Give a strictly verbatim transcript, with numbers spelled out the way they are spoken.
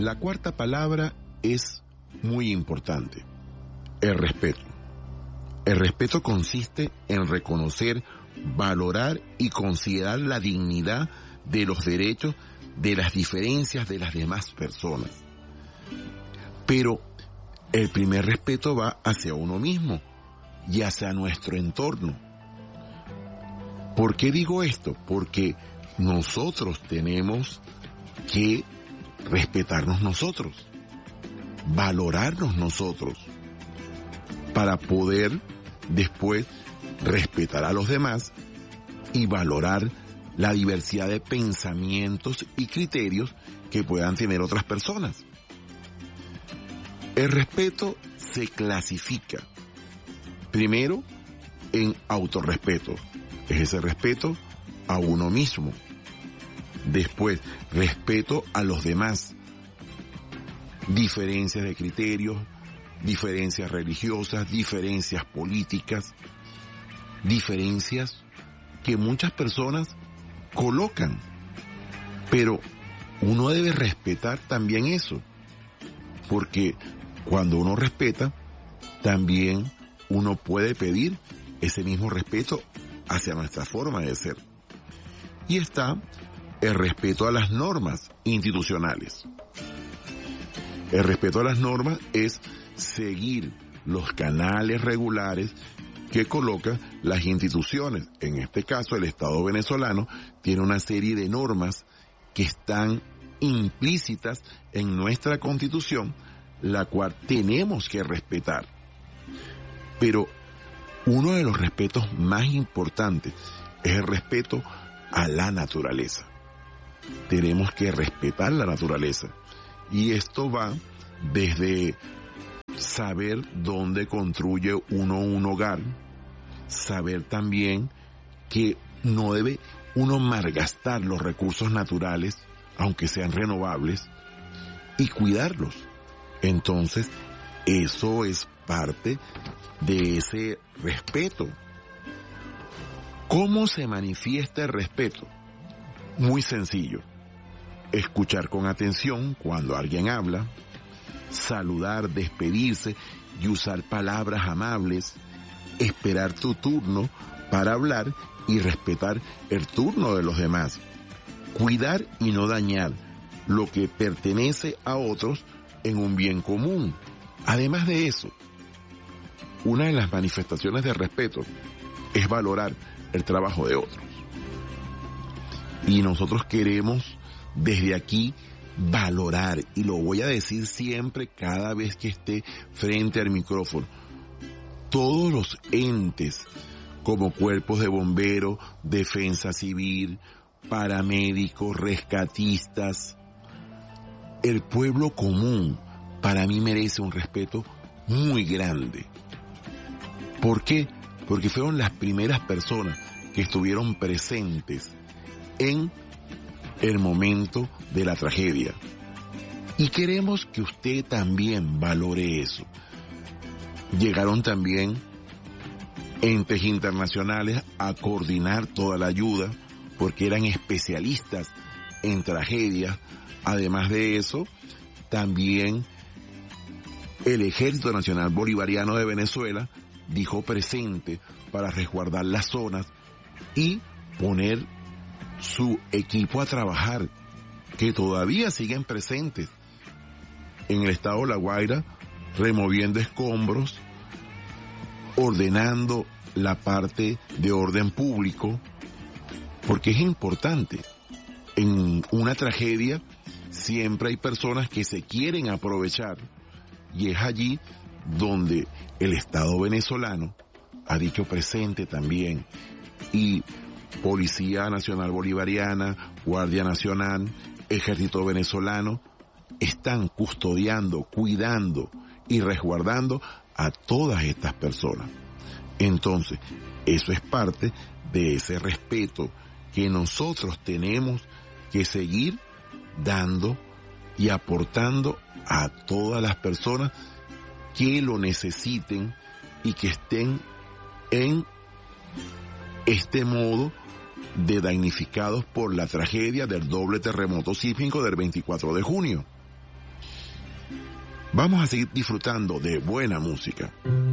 La cuarta palabra es muy importante, el respeto. El respeto consiste en reconocer, valorar y considerar la dignidad de los derechos, de las diferencias de las demás personas. Pero el primer respeto va hacia uno mismo y hacia nuestro entorno. ¿Por qué digo esto? Porque nosotros tenemos que respetarnos nosotros, valorarnos nosotros, para poder después respetar a los demás y valorar la diversidad de pensamientos y criterios que puedan tener otras personas. El respeto se clasifica primero en autorrespeto, es ese respeto a uno mismo. Después, respeto a los demás, diferencias de criterios, diferencias religiosas, diferencias políticas, diferencias que muchas personas colocan, pero uno debe respetar también eso, porque cuando uno respeta, también uno puede pedir ese mismo respeto hacia nuestra forma de ser. Y está el respeto a las normas institucionales. El respeto a las normas es seguir los canales regulares que colocan las instituciones. En este caso, el Estado venezolano tiene una serie de normas que están implícitas en nuestra Constitución, la cual tenemos que respetar. Pero uno de los respetos más importantes es el respeto a la naturaleza. Tenemos que respetar la naturaleza. Y esto va desde saber dónde construye uno un hogar, saber también que no debe uno malgastar los recursos naturales, aunque sean renovables, y cuidarlos. Entonces, eso es parte de ese respeto. ¿Cómo se manifiesta el respeto? Muy sencillo. Escuchar con atención cuando alguien habla, saludar, despedirse y usar palabras amables, esperar tu turno para hablar y respetar el turno de los demás, cuidar y no dañar lo que pertenece a otros en un bien común. Además de eso, una de las manifestaciones de respeto es valorar el trabajo de otros. Y nosotros queremos desde aquí valorar, y lo voy a decir siempre cada vez que esté frente al micrófono, todos los entes como cuerpos de bomberos, defensa civil, paramédicos, rescatistas, el pueblo común, para mí merece un respeto muy grande. ¿Por qué? Porque fueron las primeras personas que estuvieron presentes en el momento de la tragedia. Y queremos que usted también valore eso. Llegaron también entes internacionales a coordinar toda la ayuda, porque eran especialistas en tragedias. Además de eso, también el Ejército Nacional Bolivariano de Venezuela dijo presente para resguardar las zonas y poner su equipo a trabajar, que todavía siguen presentes en el estado de La Guaira, removiendo escombros, ordenando la parte de orden público, porque es importante. En una tragedia siempre hay personas que se quieren aprovechar, y es allí donde el Estado venezolano ha dicho presente también, y Policía Nacional Bolivariana, Guardia Nacional, Ejército Venezolano, están custodiando, cuidando y resguardando a todas estas personas. Entonces, eso es parte de ese respeto que nosotros tenemos que seguir dando y aportando a todas las personas que lo necesiten y que estén en este modo de damnificados por la tragedia del doble terremoto sísmico del veinticuatro de junio. Vamos a seguir disfrutando de buena música.